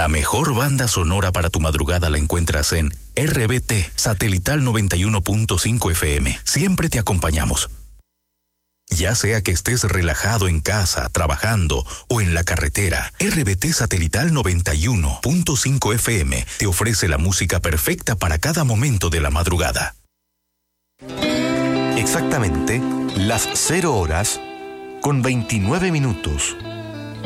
La mejor banda sonora para tu madrugada la encuentras en RBT Satelital 91.5 FM. Siempre te acompañamos. Ya sea que estés relajado en casa, trabajando o en la carretera, RBT Satelital 91.5 FM te ofrece la música perfecta para cada momento de la madrugada. Exactamente las 0 horas con 29 minutos.